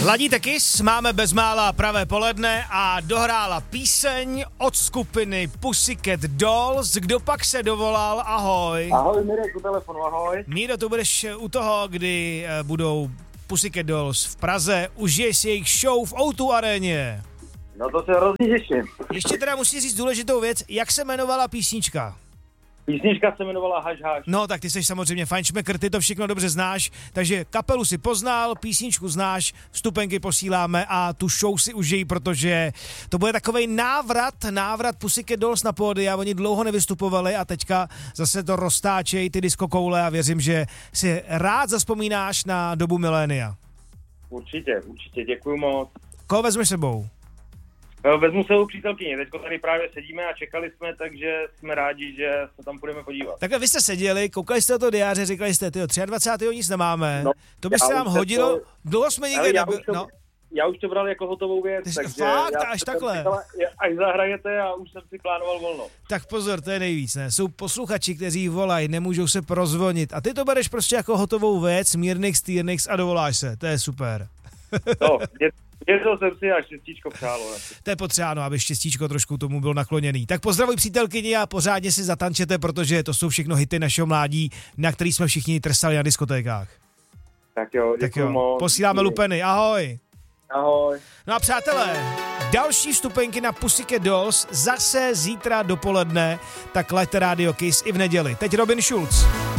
Ladíte Kiss, máme bezmála pravé poledne a dohrála píseň od skupiny Pussycat Dolls. Kdo pak se dovolal? Ahoj. Ahoj, Mirek, u telefonu, ahoj. Míro, tu budeš u toho, kdy budou Pussycat Dolls v Praze. Užiješ si jejich show v O2 aréně. No to se hrozně těším. Ještě teda musí říct důležitou věc, jak se jmenovala písnička? Písnička se jmenovala Haš Haš. No, tak ty jsi samozřejmě fajnšmekr, ty to všechno dobře znáš, takže kapelu si poznal, písničku znáš, vstupenky posíláme a tu show si užij, protože to bude takovej návrat Pussycat Dolls na pódia, oni dlouho nevystupovali a teďka zase to roztáčejí ty diskokoule a věřím, že si rád zazpomínáš na dobu milénia. Určitě, děkuju moc. Koho vezmeš sebou? Vezmu svou přítelkyni, teďko tady právě sedíme a čekali jsme, takže jsme rádi, že se tam půjdeme podívat. Takhle vy jste seděli, koukali jste to diáře, říkali jste, tyjo, 23. nic nemáme, no, to by se nám hodilo, dlouho jsme nikde nebyli, no. Já už to bral jako hotovou věc, takže fakt, až takhle. Až zahrajete a už jsem si plánoval volno. Tak pozor, to je nejvíc, ne? Jsou posluchači, kteří volají, nemůžou se prozvonit a ty to bereš prostě jako hotovou věc, mírnix, týrnix a dovoláš se, to je super. No, dělal jsem si a štěstíčko přálo. To je potřeba, no, aby štěstíčko trošku tomu bylo nakloněný. Tak pozdravuj přítelkyni a pořádně si zatančete, protože to jsou všechno hity našeho mládí, na který jsme všichni trsali na diskotékách. Tak jo, děkuji moc. Posíláme lupeny, ahoj. Ahoj. No a přátelé, další vstupenky na Pussycat Dolls zase zítra dopoledne, tak laďte Radio Kiss i v neděli. Teď Robin Schulz.